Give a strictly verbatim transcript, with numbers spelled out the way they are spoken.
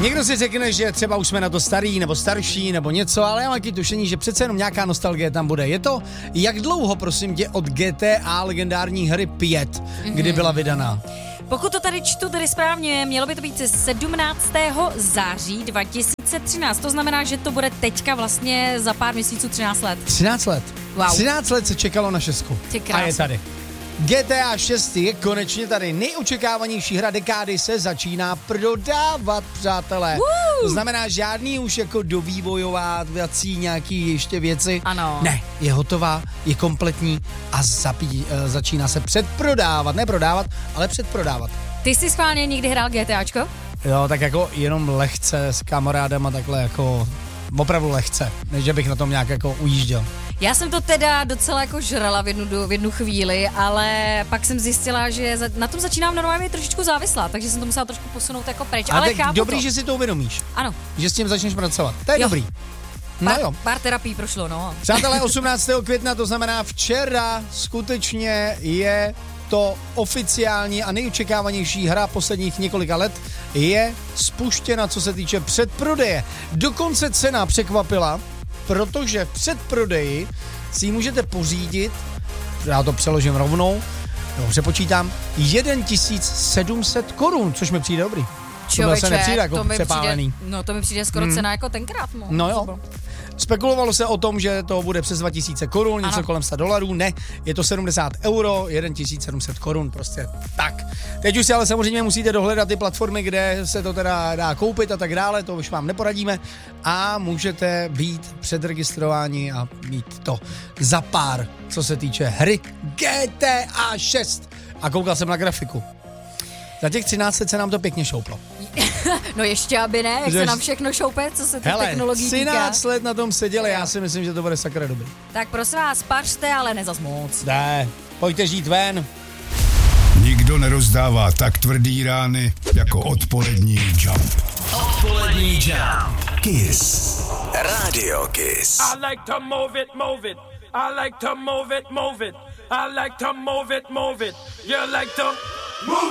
Někdo si řekne, že třeba už jsme na to starý nebo starší nebo něco, ale já mám taky tušení, že přece jenom nějaká nostalgie tam bude. Je to jak dlouho, prosím tě, od G T A legendární hry pět, mm-hmm. kdy byla vydaná? Pokud to tady čtu tady správně, mělo by to být sedmnáctého září dva tisíce třináct. To znamená, že to bude teďka vlastně za pár měsíců třináct let. třináct let. Wow. třináct let se čekalo na šestku. A je tady. G T A šest je konečně tady. Nejočekávanější hra dekády se začíná prodávat, přátelé. Woo! To znamená žádný už jako dovývojovávací nějaký ještě věci. Ano. Ne, je hotová, je kompletní a zapí, uh, začíná se předprodávat. Ne prodávat, ale předprodávat. Ty jsi schválně někdy hrál GTAčko? Jo, tak jako jenom lehce s kamarádama takhle jako opravdu lehce, než že bych na tom nějak jako ujížděl. Já jsem to teda docela jako žrala v jednu, v jednu chvíli, ale pak jsem zjistila, že za, na tom začínám normálně trošičku závislá, takže jsem to musela trošku posunout jako pryč. Ale, ale chápu dobrý, to. že si to uvědomíš. Ano. Že s tím začneš pracovat. To je jo. dobrý. No pár, jo. Pár terapií prošlo, no. Přátelé, osmnáctého května, to znamená včera, skutečně je to oficiální a nejočekávanější hra posledních několika let, je spuštěna, co se týče předprodeje. Dokonce cena překvapila, protože v předprodeji si ji můžete pořídit, já to přeložím rovnou, no, přepočítám, tisíc sedm set korun, což mi přijde dobrý. Člověče, to se nepřijde jako to mi přepálený. Přijde, no to mi přijde skoro hmm. cena jako tenkrát. No, no jo. Spekulovalo se o tom, že to bude přes dva tisíce korun, něco ano. kolem sto dolarů, ne, je to sedmdesát euro, tisíc sedm set korun, prostě tak. Teď už si ale samozřejmě musíte dohledat ty platformy, kde se to teda dá koupit a tak dále, to už vám neporadíme a můžete být předregistrováni a mít to za pár, co se týče hry G T A šest. A koukal jsem na grafiku. Za těch třináct let se nám to pěkně šouplo. No ještě aby ne, jak se nám všechno šoupe, co se těch technologií týká. třináct let na tom seděli, já si myslím, že to bude sakra dobrý. Tak prosím vás, pařte, ale nezas moc. Ne, pojďte žít ven. Nikdo nerozdává tak tvrdý rány jako odpolední Jump. Odpolední Jump. Kiss. Radio Kiss. I like to move it, move it. I like to move it, move it. I like to move it, move it. You like to move it.